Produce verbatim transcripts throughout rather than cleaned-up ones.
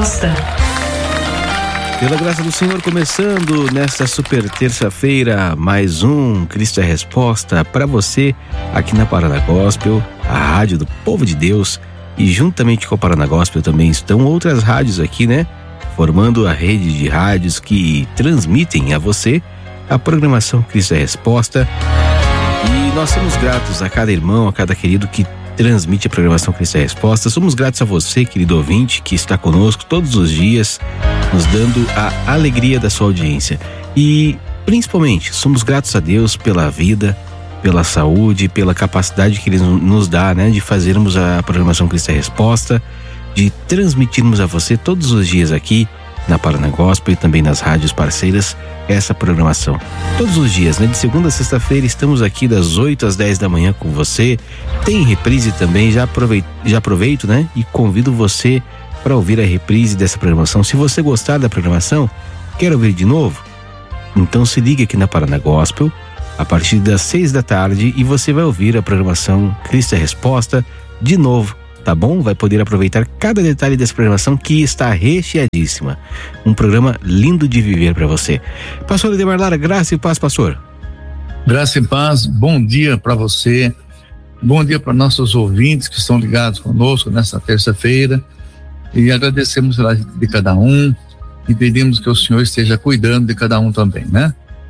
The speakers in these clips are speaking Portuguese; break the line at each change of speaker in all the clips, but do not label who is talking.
Resposta.
Pela graça do Senhor, começando nesta super terça-feira, mais um Cristo é Resposta para você aqui na Paraná Gospel, a rádio do povo de Deus, e juntamente com a Paraná Gospel também estão outras rádios aqui, né? Formando a rede de rádios que transmitem a você a programação Cristo é Resposta. E nós somos gratos a cada irmão, a cada querido que transmite a programação Cristo é Resposta. Somos gratos a você, querido ouvinte, que está conosco todos os dias, nos dando a alegria da sua audiência. E, principalmente, somos gratos a Deus pela vida, pela saúde, pela capacidade que Ele nos dá, né, de fazermos a programação Cristo é Resposta, de transmitirmos a você todos os dias aqui na Paraná Gospel e também nas rádios parceiras essa programação. Todos os dias, né? De segunda a sexta-feira estamos aqui das oito às dez da manhã com você. Tem reprise também, já aproveito, já aproveito, né? E convido você para ouvir a reprise dessa programação. Se você gostar da programação, quer ouvir de novo? Então se ligue aqui na Paraná Gospel a partir das seis da tarde e você vai ouvir a programação Cristo é Resposta de novo. Tá bom? Vai poder aproveitar cada detalhe dessa programação que está recheadíssima. Um programa lindo de viver para você. Pastor Edemar Lara, graça e paz, pastor.
Graça e paz, bom dia para você. Bom dia para nossos ouvintes que estão ligados conosco nesta terça-feira. E agradecemos a vida de cada um e pedimos que o Senhor esteja cuidando de cada um também, né?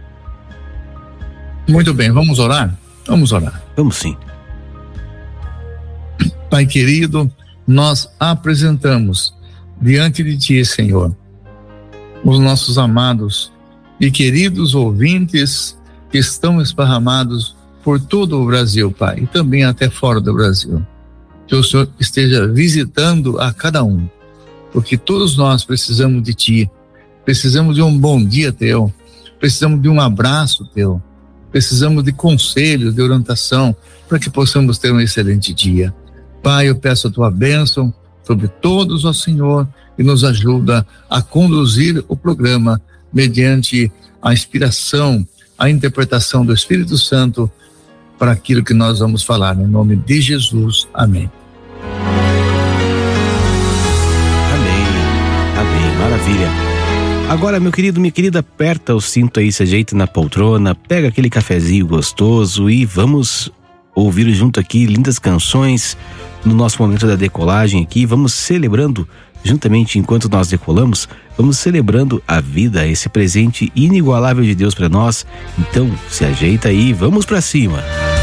Muito bem, vamos orar? Vamos orar.
Vamos sim.
Pai querido, nós apresentamos diante de Ti, Senhor, os nossos amados e queridos ouvintes que estão esparramados por todo o Brasil, Pai, e também até fora do Brasil. Que o Senhor esteja visitando a cada um, porque todos nós precisamos de Ti, precisamos de um bom dia Teu, precisamos de um abraço Teu, precisamos de conselhos, de orientação, para que possamos ter um excelente dia. Pai, eu peço a Tua bênção sobre todos, ó Senhor, e nos ajuda a conduzir o programa mediante a inspiração, a interpretação do Espírito Santo para aquilo que nós vamos falar, em nome de Jesus. Amém.
Amém, amém, maravilha. Agora, meu querido, minha querida, aperta o cinto aí, se ajeita na poltrona, pega aquele cafezinho gostoso e vamos ouvir junto aqui lindas canções no nosso momento da decolagem aqui. Vamos celebrando, juntamente enquanto nós decolamos, vamos celebrando a vida, esse presente inigualável de Deus para nós. Então, se ajeita aí, vamos para cima.